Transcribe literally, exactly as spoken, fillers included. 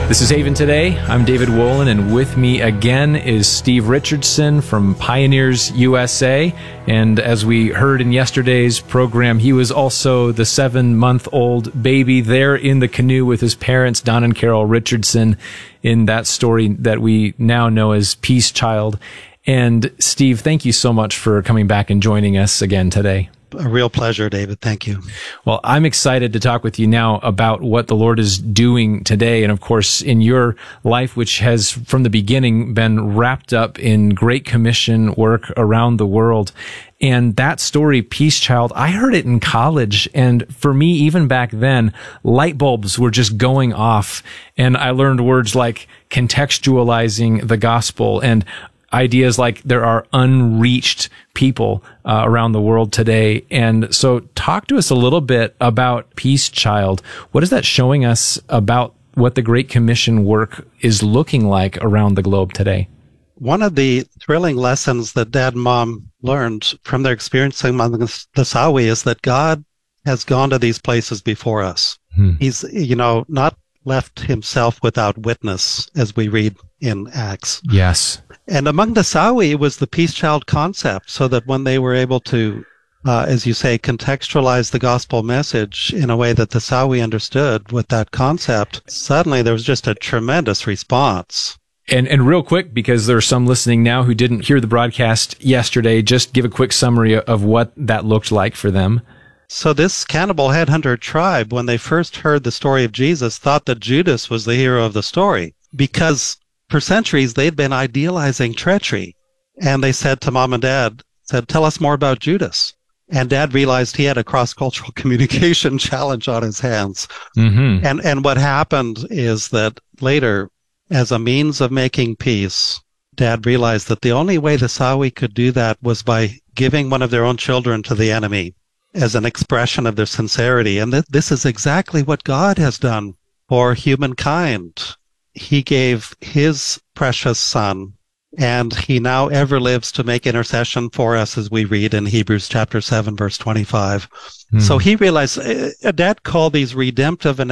This is Haven Today. I'm David Wolin, and with me again is Steve Richardson from Pioneers U S A. And as we heard in yesterday's program, he was also the seven-month-old baby there in the canoe with his parents, Don and Carol Richardson, in that story that we now know as Peace Child. And Steve, thank you so much for coming back and joining us again today. A real pleasure, David. Thank you. Well, I'm excited to talk with you now about what the Lord is doing today. And of course, in your life, which has from the beginning been wrapped up in Great Commission work around the world. And that story, Peace Child, I heard it in college. And for me, even back then, light bulbs were just going off. And I learned words like contextualizing the gospel and ideas like there are unreached people uh, around the world today. And so talk to us a little bit about Peace Child. What is that showing us about what the Great Commission work is looking like around the globe today? One of the thrilling lessons that Dad and Mom learned from their experience among the Sawi is that God has gone to these places before us. Hmm. He's, you know, not left himself without witness, as we read in Acts. Yes. And among the Sawi, it was the Peace Child concept, so that when they were able to, uh, as you say, contextualize the gospel message in a way that the Sawi understood with that concept, suddenly there was just a tremendous response. And and real quick, because there are some listening now who didn't hear the broadcast yesterday, just give a quick summary of what that looked like for them. So this cannibal headhunter tribe, when they first heard the story of Jesus, thought that Judas was the hero of the story, because for centuries they'd been idealizing treachery. And they said to Mom and Dad, said, tell us more about Judas. And Dad realized he had a cross-cultural communication challenge on his hands. Mm-hmm. And and what happened is that later, as a means of making peace, Dad realized that the only way the Sawi could do that was by giving one of their own children to the enemy as an expression of their sincerity. And th- this is exactly what God has done for humankind. He gave his precious son, and he now ever lives to make intercession for us, as we read in Hebrews chapter seven, verse twenty-five. Mm. So he realized, uh, Dad called these redemptive and